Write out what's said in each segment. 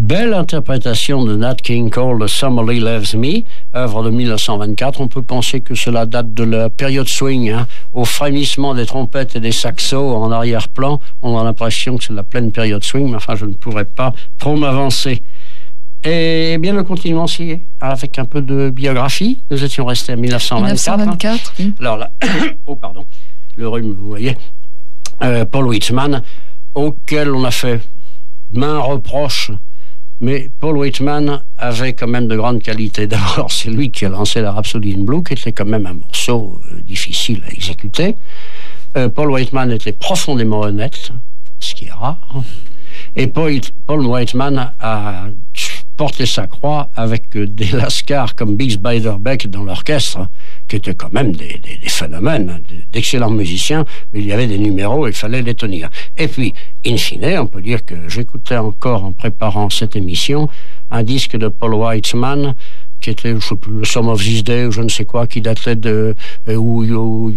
Belle interprétation de Nat King Cole de Somebody Loves Me, œuvre de 1924. On peut penser que cela date de la période swing, au frémissement des trompettes et des saxos en arrière-plan. On a l'impression que c'est la pleine période swing, mais enfin, je ne pourrais pas trop m'avancer. Et bien, nous continuons aussi avec un peu de biographie. Nous étions restés à 1924. 1924, oui. Alors là, oh pardon, le rhume, vous voyez. Paul Whitman, auquel on a fait maints reproches, mais Paul Whitman avait quand même de grandes qualités. D'abord, c'est lui qui a lancé la Rhapsody in Blue, qui était quand même un morceau difficile à exécuter. Paul Whitman était profondément honnête, ce qui est rare. Et Paul Whitman a porté sa croix avec des lascars comme Biggs Beiderbecke dans l'orchestre, qui étaient quand même des phénomènes, d'excellents musiciens, mais il y avait des numéros, il fallait les tenir. Et puis, in fine, on peut dire que j'écoutais encore en préparant cette émission un disque de Paul Whitman qui était, je sais plus, le Some of This Day ou je ne sais quoi, qui datait de You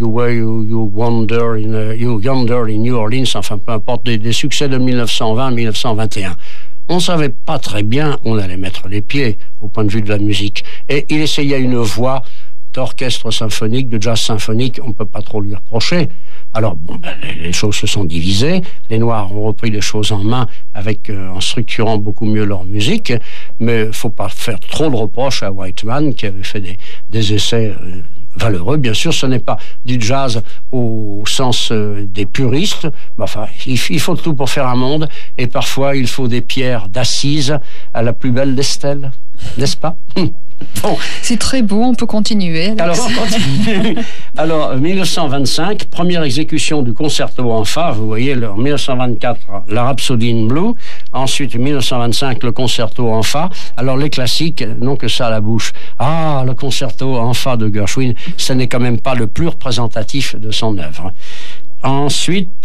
Yonder in New Orleans, enfin peu importe, des succès de 1920-1921. On ne savait pas très bien où on allait mettre les pieds au point de vue de la musique. Et il essayait une voix d'orchestre symphonique, de jazz symphonique, on ne peut pas trop lui reprocher. Alors, bon, les choses se sont divisées, les Noirs ont repris les choses en main en structurant beaucoup mieux leur musique, mais il ne faut pas faire trop de reproches à Whitman, qui avait fait des essais valeureux. Bien sûr, ce n'est pas du jazz au sens des puristes, mais enfin, il faut tout pour faire un monde, et parfois il faut des pierres d'assises à la plus belle des stèles, n'est-ce pas? Bon. C'est très beau, on peut continuer. Alex. Alors, on continue. Alors, 1925, première exécution du concerto en fa. Vous voyez, en 1924, la Rhapsody in Blue. Ensuite, 1925, le concerto en fa. Alors, les classiques n'ont que ça à la bouche. Ah, le concerto en fa de Gershwin, ce n'est quand même pas le plus représentatif de son œuvre. Ensuite,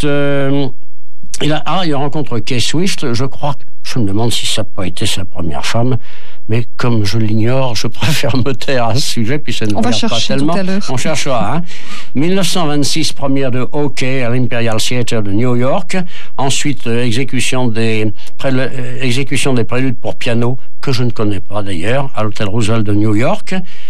il rencontre Kay Swift. Je me demande si ça n'a pas été sa première femme, mais comme je l'ignore, je préfère me taire à ce sujet, puis ça ne regarde pas tellement. Tout à l'heure. On cherchera. 1926, première de OK à l'Imperial Theatre de New York. Ensuite, exécution des préludes pour piano, que je ne connais pas d'ailleurs, à l'Hôtel Roosevelt de New York.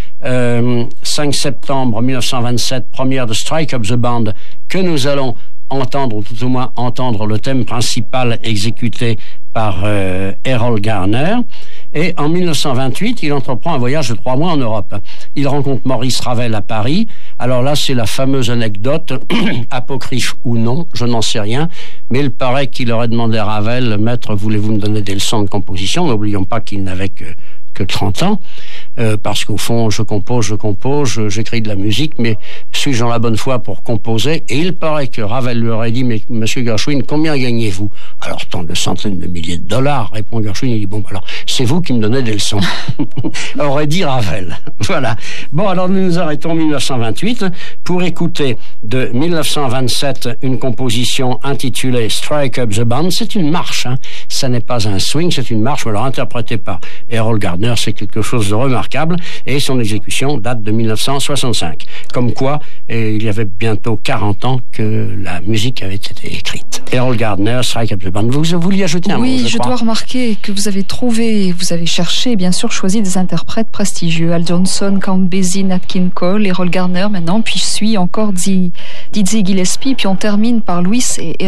5 septembre 1927, première de Strike Up the Band, que nous allons entendre, ou tout au moins entendre le thème principal exécuté par Errol Garner. Et en 1928, il entreprend un voyage de 3 mois en Europe. Il rencontre Maurice Ravel à Paris. Alors là, c'est la fameuse anecdote, apocryphe ou non, je n'en sais rien, mais il paraît qu'il aurait demandé à Ravel, maître, voulez-vous me donner des leçons de composition? N'oublions pas qu'il n'avait que 30 ans, parce qu'au fond, je compose, j'écris de la musique, mais suis-je dans la bonne foi pour composer? Et il paraît que Ravel lui aurait dit, mais monsieur Gershwin, combien gagnez-vous? Alors, tant de centaines de milliers de dollars, répond Gershwin, il dit, bon, alors, c'est vous qui me donnez des leçons. Aurait dit Ravel. Voilà. Bon, alors, nous nous arrêtons en 1928 pour écouter de 1927 une composition intitulée Strike Up the Band. C'est une marche, Ça n'est pas un swing, c'est une marche, mais alors interprétée par Errol Gardner, c'est quelque chose de remarquable, et son exécution date de 1965. Comme quoi, il y avait bientôt 40 ans que la musique avait été écrite. Errol Gardner, Strike Up the Band. Vous vouliez ajouter un mot? Oui, je dois remarquer que vous avez cherché, bien sûr, choisi des interprètes prestigieux. Al Johnson, Count Basie, Nat King Cole, Errol Garner maintenant, puis suit encore Dizzy Gillespie, puis on termine par Louis et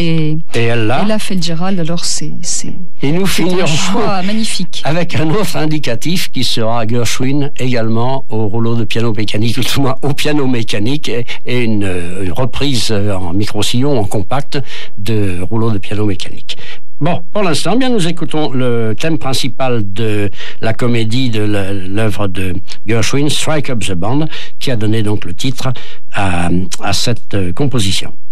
Ella Fitzgerald. Alors c'est un choix magnifique. Avec un autre indicatif qui sera Gershwin également au rouleau de piano mécanique, ou tout moins au piano mécanique, et une reprise en micro-sillon, en compact, de rouleau de piano mécanique. Bon, pour l'instant, bien, nous écoutons le thème principal de la comédie de l'œuvre de Gershwin, Strike Up the Band, qui a donné donc le titre à cette composition.